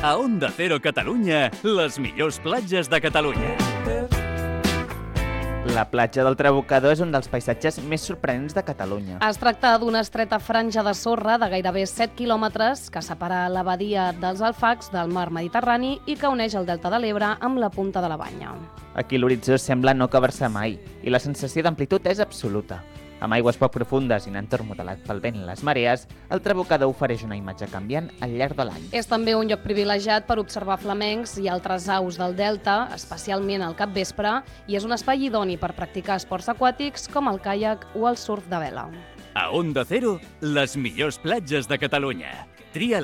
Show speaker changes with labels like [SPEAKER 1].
[SPEAKER 1] A Onda Cero Catalunya, les millors platges de Catalunya.
[SPEAKER 2] La platja del Trabucador és un dels paisatges més sorprenents de Catalunya.
[SPEAKER 3] Es tracta d'una estreta franja de sorra de gairebé 7 quilòmetres que separa la badia dels Alfacs del mar Mediterrani i que uneix el Delta de l'Ebre amb la punta de la Banya.
[SPEAKER 2] Aquí l'horitzó sembla no acabar-se mai i la sensació d'amplitud és absoluta. Amb aigües poc profundes i un entorn modelat pel vent i les marees, el Trabucador ofereix una imatge canviant al llarg de l'any.
[SPEAKER 3] És també un lloc privilegiat per observar flamencs i altres aus del Delta, especialment al capvespre, i és un espai idoni per practicar esports aquàtics com el caiac o el surf de vela.
[SPEAKER 1] A Onda Cero, les millors platges de Catalunya. Tria